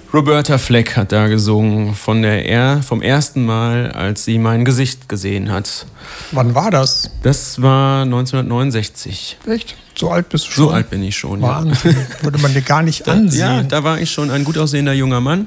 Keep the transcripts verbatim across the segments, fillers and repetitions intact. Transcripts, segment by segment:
Roberta Fleck hat da gesungen, von der er, vom ersten Mal, als sie mein Gesicht gesehen hat. Wann war das? Das war neunzehnhundertneunundsechzig. Echt? So alt bist du schon? So alt bin ich schon, Wahnsinn. Ja. Würde man dir gar nicht da, ansehen. Ja, da war ich schon ein gut aussehender junger Mann.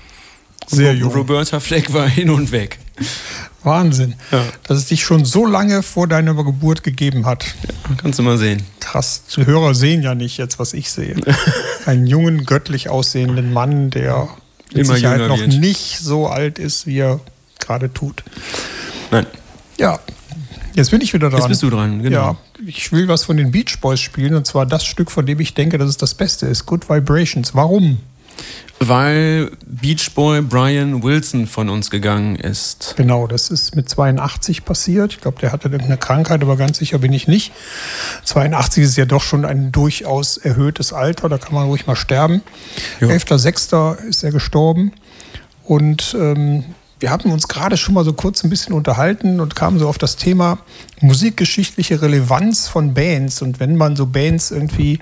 Sehr jung. Roberta Fleck war hin und weg. Wahnsinn, ja. Dass es dich schon so lange vor deiner Geburt gegeben hat. Ja, kannst du mal sehen. Krass, die Hörer sehen ja nicht jetzt, was ich sehe. Einen jungen, göttlich aussehenden Mann, der mit Immer Sicherheit noch wird. nicht so alt ist, wie er gerade tut. Nein. Ja, jetzt bin ich wieder dran. Jetzt bist du dran, genau. Ja, ich will was von den Beach Boys spielen, und zwar das Stück, von dem ich denke, dass es das Beste ist. Good Vibrations. Warum? Weil Beach Boy Brian Wilson von uns gegangen ist. Genau, das ist mit zweiundachtzig passiert. Ich glaube, der hatte irgendeine Krankheit, aber ganz sicher bin ich nicht. zweiundachtzig ist ja doch schon ein durchaus erhöhtes Alter, da kann man ruhig mal sterben. elfter sechster ist er gestorben. Und ähm, wir hatten uns gerade schon mal so kurz ein bisschen unterhalten und kamen so auf das Thema musikgeschichtliche Relevanz von Bands. Und wenn man so Bands irgendwie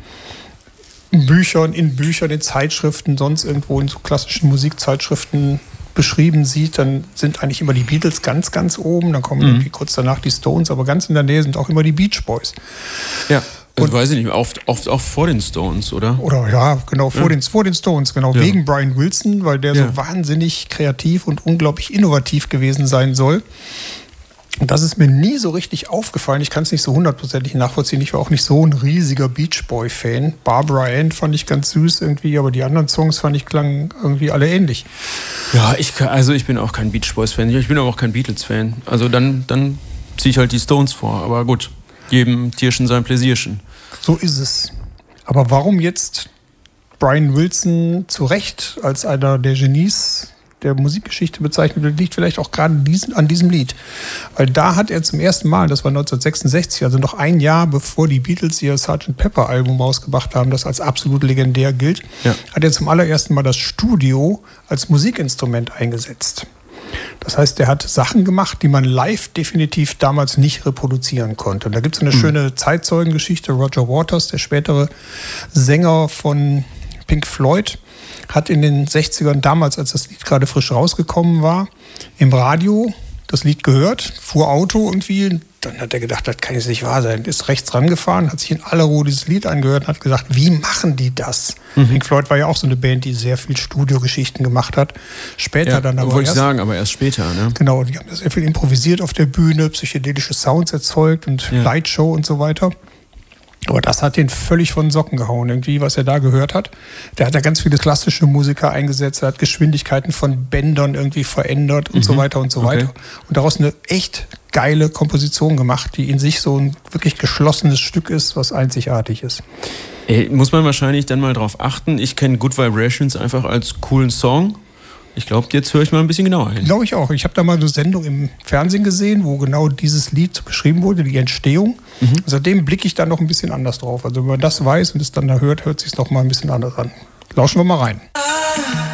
Büchern, in Büchern, in Zeitschriften, sonst irgendwo in so klassischen Musikzeitschriften beschrieben sieht, dann sind eigentlich immer die Beatles ganz, ganz oben. Dann kommen mhm. irgendwie kurz danach die Stones, aber ganz in der Nähe sind auch immer die Beach Boys. Ja, das weiß ich nicht, oft, oft auch vor den Stones, oder? Oder ja, genau, vor, ja. Den, vor den Stones, genau, ja. Wegen Brian Wilson, weil der ja. so wahnsinnig kreativ und unglaublich innovativ gewesen sein soll. Und das ist mir nie so richtig aufgefallen. Ich kann es nicht so hundertprozentig nachvollziehen. Ich war auch nicht so ein riesiger Beach Boy-Fan. Barbara Ann fand ich ganz süß irgendwie, aber die anderen Songs fand ich klangen irgendwie alle ähnlich. Ja, ich, also ich bin auch kein Beach Boys-Fan. Ich bin aber auch kein Beatles-Fan. Also dann, dann ziehe ich halt die Stones vor. Aber gut, jedem Tierchen sein Pläsierchen. So ist es. Aber warum jetzt Brian Wilson zu Recht als einer der Genies der Musikgeschichte bezeichnet wird, liegt vielleicht auch gerade diesen, an diesem Lied. Weil da hat er zum ersten Mal, das war neunzehnhundertsechsundsechzig, also noch ein Jahr bevor die Beatles ihr Sergeant Pepper Album rausgebracht haben, das als absolut legendär gilt, ja. hat er zum allerersten Mal das Studio als Musikinstrument eingesetzt. Das heißt, er hat Sachen gemacht, die man live definitiv damals nicht reproduzieren konnte. Und da gibt es eine mhm. schöne Zeitzeugengeschichte. Roger Waters, der spätere Sänger von Pink Floyd, hat in den sechzigern, damals, als das Lied gerade frisch rausgekommen war, im Radio das Lied gehört, fuhr Auto irgendwie. Dann hat er gedacht, das kann jetzt nicht wahr sein. Ist rechts rangefahren, hat sich in aller Ruhe dieses Lied angehört und hat gesagt, wie machen die das? Mhm. Pink Floyd war ja auch so eine Band, die sehr viel Studiogeschichten gemacht hat. Später ja, dann aber wollte erst. ich sagen, aber erst später, ne? Genau, die haben sehr viel improvisiert auf der Bühne, psychedelische Sounds erzeugt und ja. Lightshow und so weiter. Aber das hat den völlig von den Socken gehauen, irgendwie, was er da gehört hat. Der hat da ganz viele klassische Musiker eingesetzt, er hat Geschwindigkeiten von Bändern irgendwie verändert und mhm. so weiter und so okay. weiter. Und daraus eine echt geile Komposition gemacht, die in sich so ein wirklich geschlossenes Stück ist, was einzigartig ist. Ey, muss man wahrscheinlich dann mal drauf achten. Ich kenne Good Vibrations einfach als coolen Song. Ich glaube, jetzt höre ich mal ein bisschen genauer hin. Glaube ich auch. Ich habe da mal eine Sendung im Fernsehen gesehen, wo genau dieses Lied beschrieben wurde, die Entstehung. Mhm. Seitdem blicke ich da noch ein bisschen anders drauf. Also wenn man das weiß und es dann da hört, hört sich es noch mal ein bisschen anders an. Lauschen wir mal rein.